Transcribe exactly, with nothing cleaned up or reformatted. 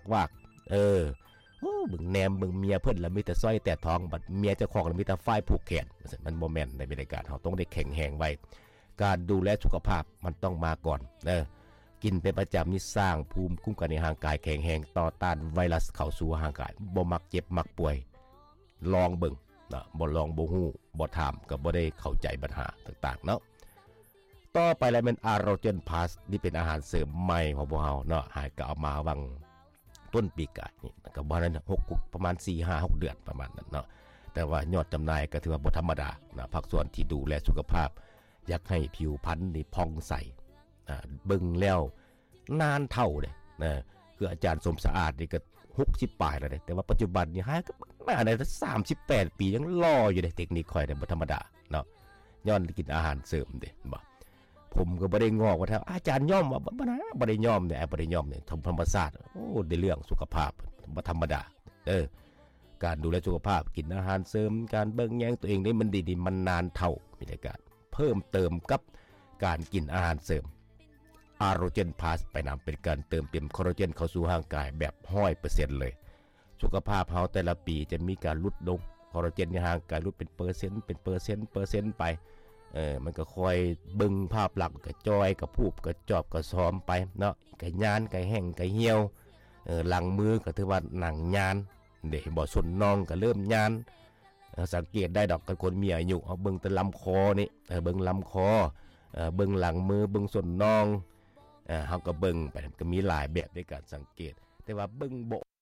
วากเออโอ้บึงแนมบึงเมียเพิ่นแล้วมีแต่สร้อยแต่ทองบัดเมียเจ้าของแล้วมีแต่ฝ้ายผูกแขนมันบ่แม่นในบรรยากาศเฮาต้องได้แข็งแรงไว้การดูแลสุขภาพมันต้องมาก่อนเออกินเป็นประจำนี่สร้างภูมิคุ้มกันในร่างกายแข็งแรงต่อต้านไวรัสเข้าสู่ร่างกายบ่มักเจ็บมักป่วยลองเบิ่งนะบ่ลองบ่ฮู้บ่ถามก็บ่ได้เข้าใจปัญหาต่างๆเนาะต่อไปแล้วเป็นอาโรเจนพาสนี่เป็นอาหารเสริมใหม่ของพวกเฮาเนาะหายก็เอามาวังต้นปีกายนี่ก็บ่นั้นหกประมาณ สี่ ห้า หก เดือนประมาณนั้นเนาะแต่ว่ายอดจำหน่ายก็ถือว่าบ่ธรรมดานะภาคส่วนที่ดูแลสุขภาพอยากให้ผิวพรรณนี่ผ่องใสอ่าเบิ่งแล้วนานเท่าเด้นะคืออาจารย์สมสะอาดนี่ก็หกสิบปลายแล้วเด้แต่ว่าปัจจุบันนี่หายก็น่าได้สามสิบแปดปียังรออยู่เด้เทคนิคค่อยได้บ่ธรรมดาเนาะย้อนกินอาหารเสริมเด้บ่ผมก็บ่ได้งอกว่าแท้อาจารย์ย่อมว่าบ่นะบ่ได้ย่อมเนี่ยบ่ได้ย่อมเนี่ยธรรมชาติโอ้ได้เรื่องสุขภาพบ่ธรรมดาเออการดูแลสุขภาพกินอาหารเสริมการเบิ่งแยงตัวเองได้มันดีๆมันนานเท่ามีในการเพิ่มเติมกับการกินอาหารเสริมอาโรเจนพาสไปนำเป็นการเติมเต็มคอลลาเจนเข้าสู่ร่างกายแบบ หนึ่งร้อยเปอร์เซ็นต์ เลยสุขภาพเฮาแต่ละปีจะมีการลดลงคอลลาเจนในร่างกายลดเป็นเปอร์เซ็นต์เป็นเปอร์เซ็นต์เปอร์เซ็นต์ไปเออมันก็คอยเบิ่งภาพลักษณ์ก็จอยก็พูบก็จอบก็ซ้อมไปเนาะก็ยานก็แห้งก็เหี่ยวเออหลังมือก็ถือว่าหนังยานเด้บ่ส่วนน่องก็เริ่มยานสังเกตได้ดอกกับคนมีอายุเอาเบิ่งแต่ลำคอนี่เออเบิ่งลำคอเออเบิ่งหลังมือเบิ่งส่วนน่องเออเฮาก็เบิ่งไปก็มีหลายแบบในการสังเกตแต่ว่าเบิ่งบ่